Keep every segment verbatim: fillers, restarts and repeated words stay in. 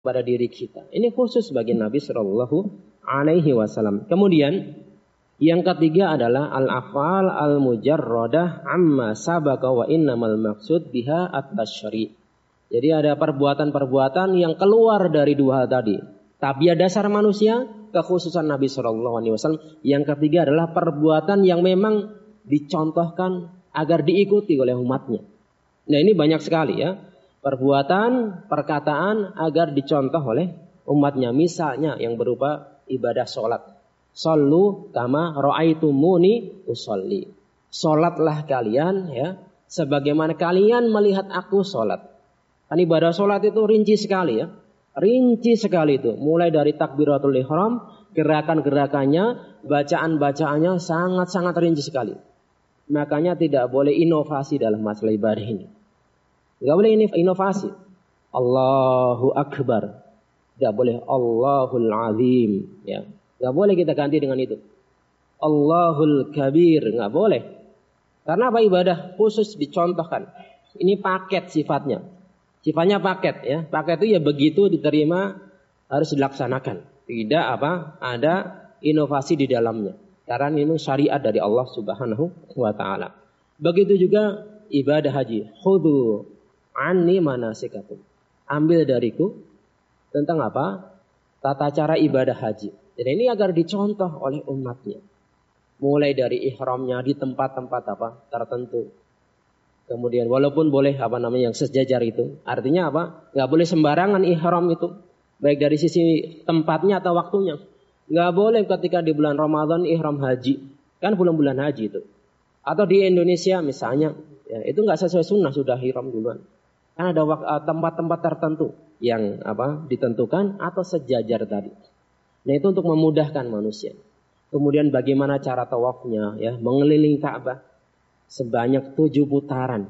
pada diri kita. Ini khusus bagi Nabi Shallallahu Alaihi Wasallam. Kemudian yang ketiga adalah al-af'al al-mujarradah amma sabaka wa innamal maqsud biha at-tasyri'. Jadi ada perbuatan-perbuatan yang keluar dari dua hal tadi. Tabiat dasar manusia, kekhususan Nabi Shallallahu Alaihi Wasallam. Yang ketiga adalah perbuatan yang memang dicontohkan agar diikuti oleh umatnya. Nah ini banyak sekali ya. Perbuatan, perkataan agar dicontoh oleh umatnya. Misalnya yang berupa ibadah sholat. Sallu kama ra'aitumuni usolli. Sholatlah kalian ya, sebagaimana kalian melihat aku sholat. Kan ibadah sholat itu rinci sekali ya. Rinci sekali itu. Mulai dari takbiratul ihram, gerakan-gerakannya, bacaan-bacaannya sangat-sangat rinci sekali. Makanya tidak boleh inovasi dalam masalah ibadah ini. Tidak boleh inovasi. Allahu Akbar. Tidak boleh Allahul Azim. Ya. Tidak boleh kita ganti dengan itu. Allahul Kabir. Tidak boleh. Karena apa? Ibadah khusus dicontohkan. Ini paket sifatnya. Sifatnya paket. Ya. Paket itu ya begitu diterima harus dilaksanakan. Tidak apa? Ada inovasi di dalamnya. Karena ini syariat dari Allah Subhanahu wa Ta'ala. Begitu juga ibadah haji. Khudhu anni manasikakum. Ambil dariku tentang apa? Tata cara ibadah haji. Jadi ini agar dicontoh oleh umatnya. Mulai dari ihramnya di tempat-tempat apa? Tertentu. Kemudian walaupun boleh apa namanya yang sejajar itu. Artinya apa? Enggak boleh sembarangan ihram itu. Baik dari sisi tempatnya atau waktunya. Enggak boleh ketika di bulan Ramadan ihram haji. Kan bulan-bulan haji itu. Atau di Indonesia misalnya, ya, itu enggak sesuai sunnah sudah ihram duluan. Kan ada tempat-tempat tertentu yang apa ditentukan atau sejajar tadi. Nah itu untuk memudahkan manusia. Kemudian bagaimana cara tawafnya, ya, mengelilingi Ka'bah sebanyak tujuh putaran.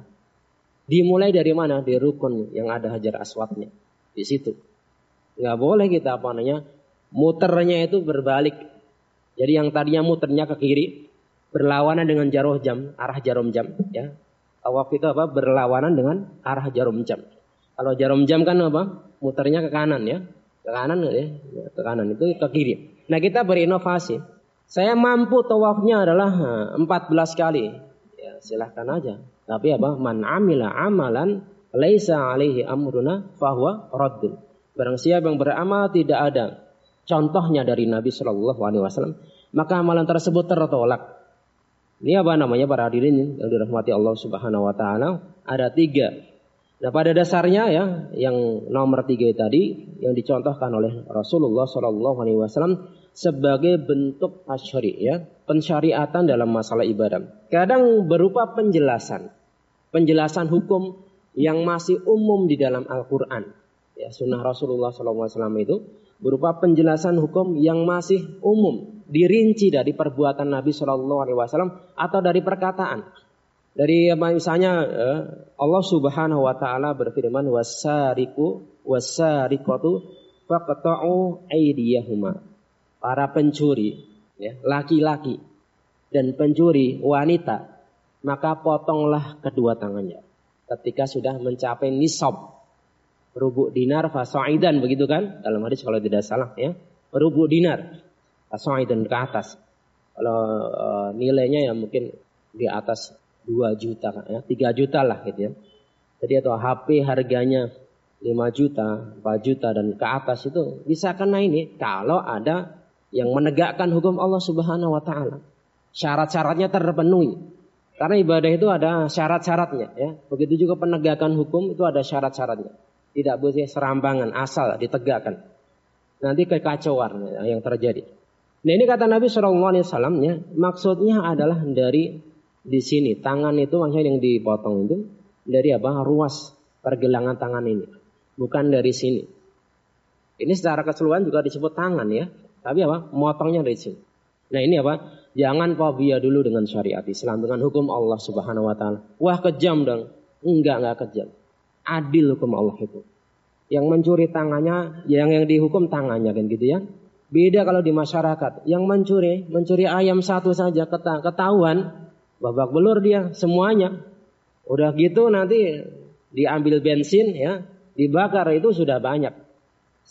Dimulai dari mana? Di rukun yang ada Hajar Aswadnya. Di situ. Nggak boleh kita apa namanya muternya itu berbalik. Jadi yang tadinya muternya ke kiri berlawanan dengan jarum jam, arah jarum jam, ya. Tawaf itu apa? Berlawanan dengan arah jarum jam. Kalau jarum jam kan apa? Muternya ke kanan ya. Ke kanan ya, ke kanan itu ke kiri. Nah, kita berinovasi. Saya mampu tawafnya adalah empat belas kali. Ya, silahkan aja. Tapi apa? Man amila amalan laisa alaihi amruna fahuwa raddun. Barang siapa yang beramal tidak ada contohnya dari Nabi sallallahu alaihi wasallam, maka amalan tersebut tertolak. Ini apa namanya para hadirin yang dirahmati Allah Subhanahu wa taala? Ada tiga. Nah, pada dasarnya ya, yang nomor tiga tadi yang dicontohkan oleh Rasulullah sallallahu alaihi wasallam sebagai bentuk tasyri' ya, pensyariatan dalam masalah ibadah. Kadang berupa penjelasan. Penjelasan hukum yang masih umum di dalam Al-Qur'an. Ya, sunnah Rasulullah sallallahu alaihi wasallam itu berupa penjelasan hukum yang masih umum, dirinci dari perbuatan Nabi Shallallahu Alaihi Wasallam atau dari perkataan. Dari misalnya Allah Subhanahu Wa Taala berfirman wasariku wasarikatu faqta'u aydiyahuma. Para pencuri, ya, laki-laki dan pencuri wanita, maka potonglah kedua tangannya ketika sudah mencapai nisab. Rubu' dinar fasa'idan, begitu kan? Dalam hadis kalau tidak salah ya. Rubu' dinar fasa'idan ke atas. Kalau uh, nilainya ya mungkin di atas dua juta ya, tiga juta lah gitu ya. Jadi atau H P harganya lima juta, empat juta dan ke atas itu bisa kena ini kalau ada yang menegakkan hukum Allah Subhanahu wa taala. Syarat-syaratnya terpenuhi. Karena ibadah itu ada syarat-syaratnya ya. Begitu juga penegakan hukum itu ada syarat-syaratnya. Tidak boleh serampangan, asal ditegakkan. Nanti kekacauan yang terjadi. Nah ini kata Nabi shallallahu alaihi wasallam ya, maksudnya adalah dari di sini tangan itu maksudnya yang dipotong itu dari apa? Ruas pergelangan tangan ini, bukan dari sini. Ini secara keseluruhan juga disebut tangan ya, tapi apa? Motongnya dari sini. Nah ini apa? Jangan fobia dulu dengan syariat Islam, dengan hukum Allah Subhanahu Wa Taala. Wah kejam dong? Enggak, enggak kejam. Adil hukum Allah itu. Yang mencuri tangannya, yang yang dihukum tangannya kan gitu ya. Beda kalau di masyarakat. Yang mencuri, mencuri ayam satu saja ketahuan, babak belur dia semuanya. Udah gitu nanti diambil bensin ya, dibakar itu sudah banyak.